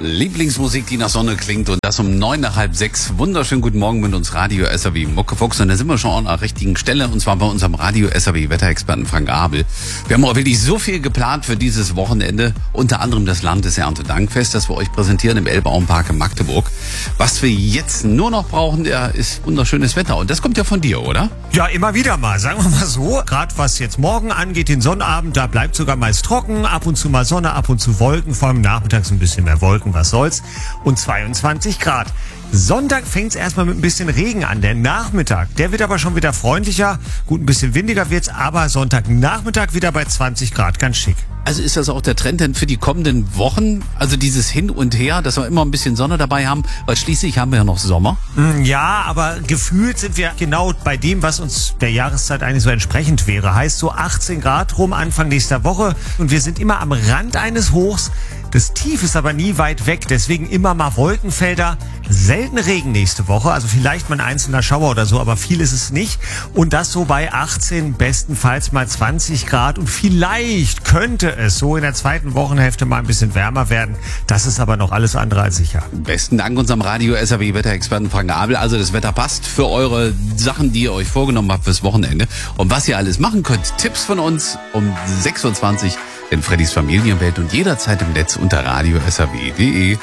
Lieblingsmusik, die nach Sonne klingt und das um 5:09. Wunderschönen guten Morgen mit uns Radio SAW Muckefuchs. Und da sind wir schon an der richtigen Stelle und zwar bei unserem Radio SAW Wetterexperten Frank Abel. Wir haben auch wirklich so viel geplant für dieses Wochenende. Unter anderem das Landeserntedankfest, das wir euch präsentieren im Elbauenpark in Magdeburg. Was wir jetzt nur noch brauchen, ist wunderschönes Wetter. Und das kommt ja von dir, oder? Ja, immer wieder mal, sagen wir mal so. Gerade was jetzt morgen angeht, den Sonnabend, da bleibt sogar meist trocken. Ab und zu mal Sonne, ab und zu Wolken. Vor allem nachmittags ein bisschen mehr Wolken, was soll's. Und 22 Grad. Sonntag fängt's erstmal mit ein bisschen Regen an. Der Nachmittag, der wird aber schon wieder freundlicher. Gut, ein bisschen windiger wird's, aber Sonntagnachmittag wieder bei 20 Grad. Ganz schick. Also ist das auch der Trend denn für die kommenden Wochen? Also dieses Hin und Her, dass wir immer ein bisschen Sonne dabei haben, weil schließlich haben wir ja noch Sommer. Ja, aber gefühlt sind wir genau bei dem, was uns der Jahreszeit eigentlich so entsprechend wäre. Heißt so 18 Grad rum Anfang nächster Woche und wir sind immer am Rand eines Hochs. Das Tief ist aber nie weit weg, deswegen immer mal Wolkenfelder, selten Regen nächste Woche, also vielleicht mal ein einzelner Schauer oder so, aber viel ist es nicht. Und das so bei 18, bestenfalls mal 20 Grad und vielleicht könnte es so in der zweiten Wochenhälfte mal ein bisschen wärmer werden. Das ist aber noch alles andere als sicher. Besten Dank unserem Radio SAW Wetterexperten Frank Abel. Also das Wetter passt für eure Sachen, die ihr euch vorgenommen habt fürs Wochenende. Und was ihr alles machen könnt, Tipps von uns um 6:20 Uhr in Freddys Familienwelt und jederzeit im Netz unter radio-saw.de.